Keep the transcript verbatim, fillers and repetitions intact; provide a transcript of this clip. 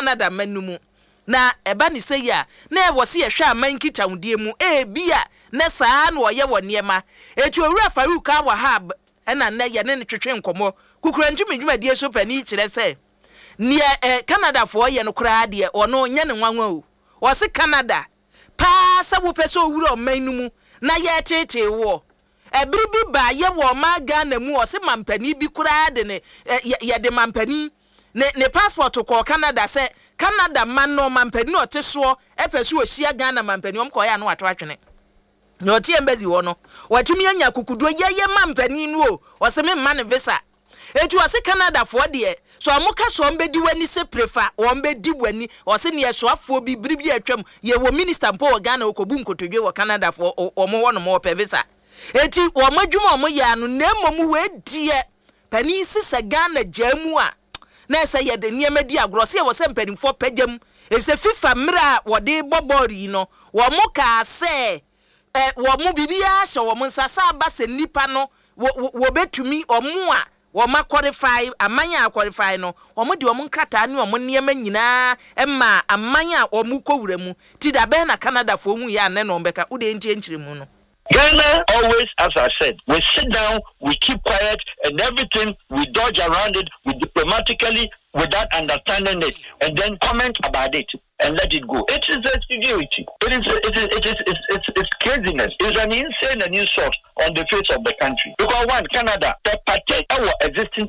Canada manumu na eba ni se ya na e wo se ye hwa aman kitawudie mu e bia na saa na oye wo niema etu owura Faruka wa hab ena na ye ne twetwe nkomo kukura ntumi dwumadie so pani kire se ne eh, Canada fo ye no kura de ono nya ne nwanwa o wo se Canada pa sa wo pese owura omanumu na ye tete wo ebiribi ba ye wo ma Ghana mu wo se mampani bi kura de ne ye de mampani ne ne passport ko Canada se Canada man no mampani o te so e pese o hia Ghana mampani om ko ya no ato atwene no tie embassy wo no watumi anya kukudo ye ye mampani nu o wo se me man visa etu wo se Canada fo de so amuka so mbedi wani se prefer wo mbedi wani wo se ne so afo bi biribi atwam ye wo minister mpo wo Ghana okobu nkotodwe wo Canada fo o mo wo no mo pe visa eti wo madwuma o mo ya no na emom we die pani sisa Ghana jamu a na se ye de niam di agro se wo se mpanimfo pagam e se FIFA mra wo de bobori no wo mo ka se eh wo mo bibia hye wo mo nsasa aba se nipa no wo betumi omo a wo ma qualify amanya qualify no wo mo de wo mo nkrata ne wo mo niam nyina emma amanya wo mo kowura mu ti da be na Canada fo mu ya ne no mbeka wo de ntie nchire mu no. Ghana always, as I said, we sit down, we keep quiet, and everything we dodge around it, we diplomatically, without understanding it, and then comment about it and let it go. It is a stupidity. It is, it is, it is, it's, it's, it's craziness. It's an insane and insult on the face of the country. Because one, Canada, they partake our existing